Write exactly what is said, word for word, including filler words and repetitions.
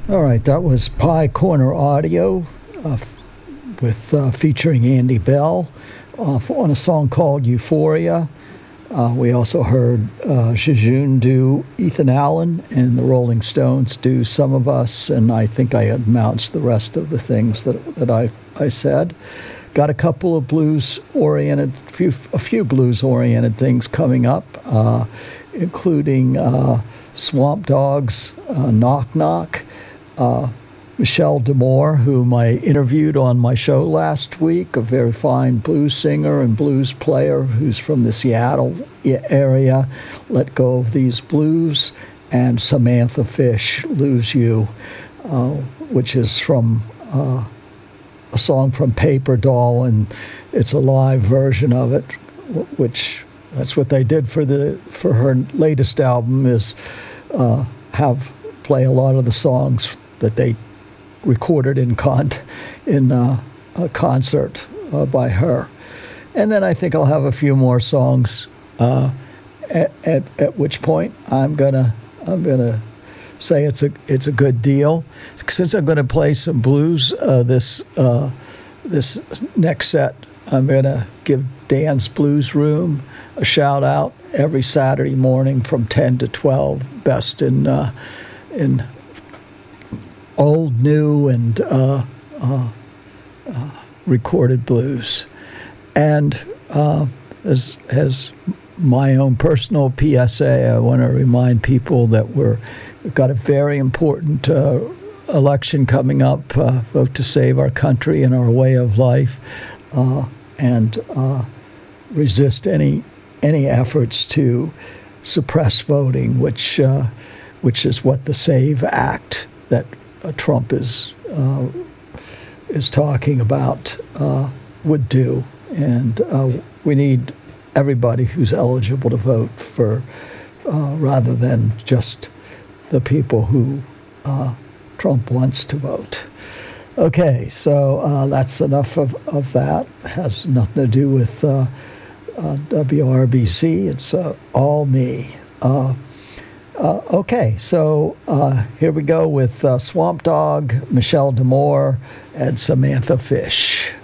All right, that was Pie Corner Audio uh, with uh, featuring Andy Bell uh, on a song called Euphoria. Uh, we also heard uh, Jejune do Ethan Allen, and the Rolling Stones do Some of Us, and I think I announced the rest of the things that that I, I said. Got a couple of blues-oriented, few, a few blues-oriented things coming up, uh, including uh, Swamp Dogs, uh, Knock Knock, uh, Michelle DeMore, whom I interviewed on my show last week, a very fine blues singer and blues player who's from the Seattle area, Let Go of These Blues, and Samantha Fish, Lose You, uh, which is from uh, a song from Paper Doll, and it's a live version of it, which that's what they did for the for her latest album, is uh, have play a lot of the songs that they recorded in con in uh, a concert uh, by her. And then I think I'll have a few more songs, uh, at, at at which point I'm gonna I'm gonna say it's a it's a good deal. Since I'm gonna play some blues uh, this uh, this next set, I'm gonna give Dan's Blues Room a shout out every Saturday morning from ten to twelve. Best in uh, in old, new, and uh, uh, uh, recorded blues. And uh, as as my own personal P S A, I want to remind people that we're we've got a very important uh, election coming up. Uh, vote to save our country and our way of life, uh, and uh, resist any any efforts to suppress voting, which uh, which is what the SAVE Act that uh, Trump is uh, is talking about uh, would do. And uh, we need everybody who's eligible to vote for, uh, rather than just the people who uh, Trump wants to vote. Okay, so uh, that's enough of, of that. It has nothing to do with uh, uh, W R B C. It's uh, all me. Uh, uh, okay, so uh, here we go with uh, Swamp Dog, Michelle DeMore, and Samantha Fish.